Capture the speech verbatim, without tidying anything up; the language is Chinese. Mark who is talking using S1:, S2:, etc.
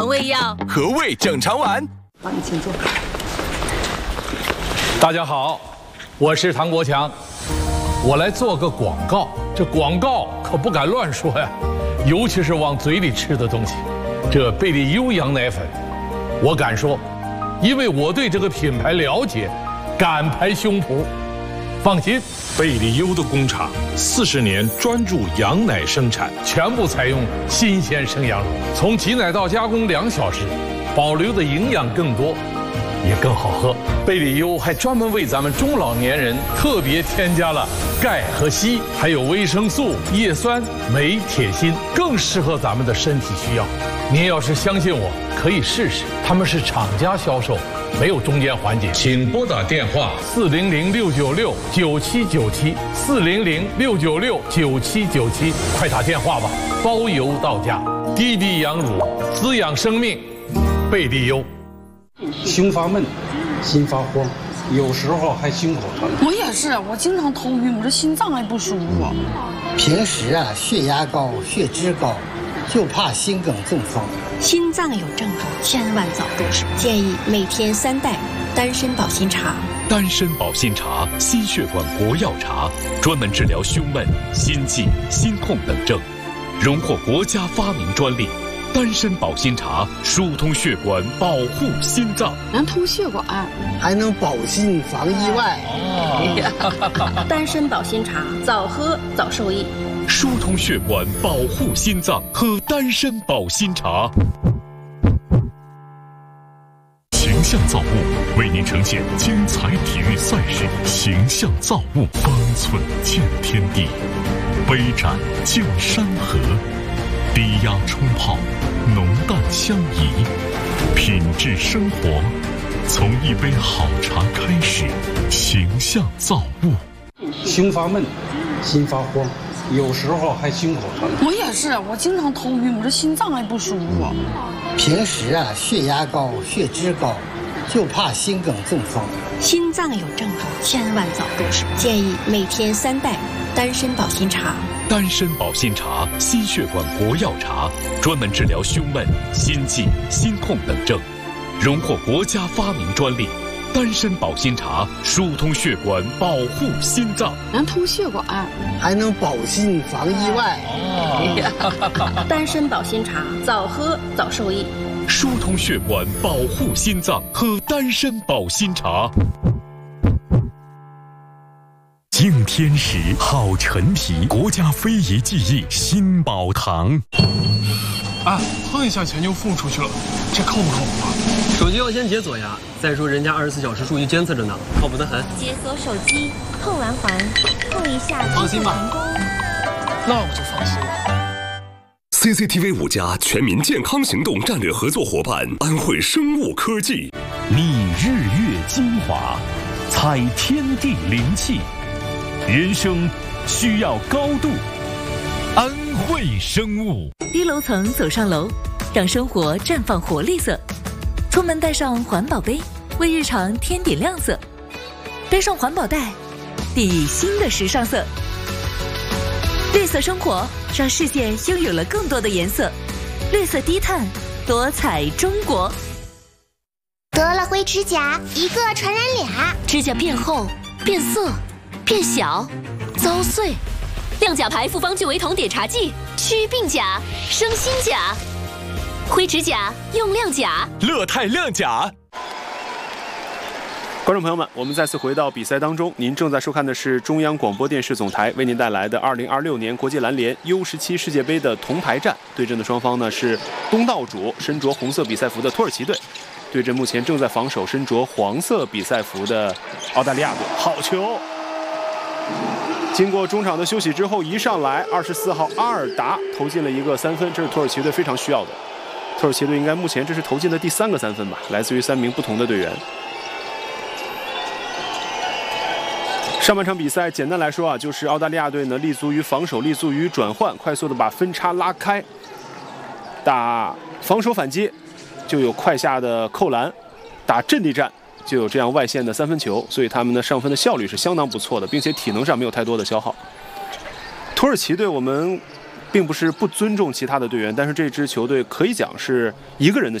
S1: 胃药，
S2: 和胃整肠丸。
S3: 好，你请坐。
S4: 大家好，我是唐国强，我来做个广告。这广告可不敢乱说呀，尤其是往嘴里吃的东西。这贝利优羊奶粉，我敢说，因为我对这个品牌了解，敢拍胸脯。放心，
S5: 贝利优的工厂四十年专注羊奶生产，
S4: 全部采用新鲜生羊乳，从挤奶到加工两小时，保留的营养更多，也更好喝。贝利优还专门为咱们中老年人特别添加了钙和硒，还有维生素、叶酸、镁、铁、锌，更适合咱们的身体需要。您要是相信我，可以试试。他们是厂家销售，没有中间环节。请拨打电话四零零六九六九七九七四零零六九六九七九七，快打电话吧，包邮到家。滴滴羊乳，滋养生命，贝利优。
S6: 胸发闷，心发慌，有时候还心口疼。
S3: 我也是，我经常头晕，我这心脏还不舒服。
S7: 平时啊，血压高，血脂高，就怕心梗中风。
S8: 心脏有症状，千万早重视。建议每天三袋丹参保心茶。
S9: 丹参保心茶，心血管国药茶，专门治疗胸闷、心悸、心痛等症，荣获国家发明专利。丹参保心茶疏通血管，保护心脏，
S3: 能通血管，
S7: 还能保心防意外。
S8: 哦、丹参保心茶，早喝早受益。
S9: 疏通血管，保护心脏，喝丹参保心茶。形象造物为您呈现精彩体育赛事，形象造物，方寸见天地，杯盏见山河。低压冲泡，浓淡相宜，品质生活，从一杯好茶开始。形象造物。
S6: 胸发闷，心发慌，有时候还心口疼。
S3: 我也是，我经常头晕，我这心脏还不舒服。
S7: 平时啊，血压高，血脂高，就怕心梗中风。
S8: 心脏有症状，千万早重视。建议每天三袋丹参保心茶。
S9: 丹参保心茶，心血管国药茶，专门治疗胸闷、心悸、心痛等症，荣获国家发明专利。丹参保心茶疏通血管，保护心脏，
S3: 能通血管，
S7: 还能保心防意外。
S8: 哦、丹参保心茶，早喝早受益。
S9: 疏通血管，保护心脏，喝丹参保心茶。敬天时，好陈皮，国家非遗技艺新宝堂。
S10: 啊，碰一下钱就付出去了，这靠不靠谱啊？
S11: 手机要先解锁呀，再说人家二十四小时数据监测着呢，靠谱得很。
S12: 解锁手机，碰完环，碰一下，
S11: 放心吧。
S10: 那我就放心了。
S13: C C T V 五家全民健康行动战略合作伙伴安徽生物科技，
S9: 觅日月精华，采天地灵气。人生需要高度，安徽生物。
S14: 低楼层走上楼，让生活绽放活力色。出门带上环保杯，为日常添点亮色。背上环保袋，递新的时尚色。绿色生活，让世界拥有了更多的颜色。绿色低碳，多彩中国。
S12: 得了灰指甲，一个传染俩，
S1: 指甲变厚、变色。变小、遭碎，亮甲牌复方聚维酮碘茶剂，祛病甲、生新甲，灰指甲用亮甲，
S2: 乐泰亮甲。
S15: 观众朋友们，我们再次回到比赛当中，您正在收看的是中央广播电视总台为您带来的二零二六年国际篮联 U 十七世界杯的铜牌战。对阵的双方呢是东道主身着红色比赛服的土耳其队，对阵目前正在防守身着黄色比赛服的澳大利亚队。好球！经过中场的休息之后，一上来二十四号阿尔达投进了一个三分，这是土耳其队非常需要的。土耳其队应该目前这是投进的第三个三分吧，来自于三名不同的队员。上半场比赛简单来说啊，就是澳大利亚队呢立足于防守，立足于转换，快速的把分差拉开，打防守反击就有快下的扣篮，打阵地战就有这样外线的三分球，所以他们的上分的效率是相当不错的，并且体能上没有太多的消耗。土耳其队我们并不是不尊重其他的队员，但是这支球队可以讲是一个人的